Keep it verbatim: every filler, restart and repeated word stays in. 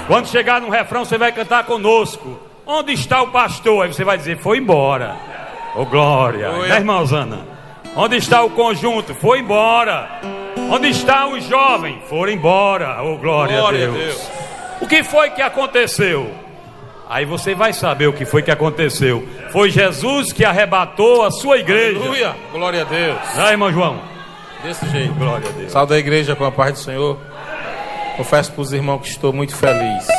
Quando chegar no refrão, você vai cantar conosco. Onde está o pastor? Aí você vai dizer, foi embora. Ô, glória. Né, irmã Osana? Onde está o conjunto? Foi embora. Onde está os jovens? Foram embora. Ô, glória, glória a, Deus. a Deus. O que foi que aconteceu? Aí você vai saber o que foi que aconteceu. Foi Jesus que arrebatou a sua igreja. Aleluia. Glória a Deus. Vai, irmão João. Desse jeito. Glória a Deus. Salve a igreja com a paz do Senhor. Confesso para os irmãos que estou muito feliz.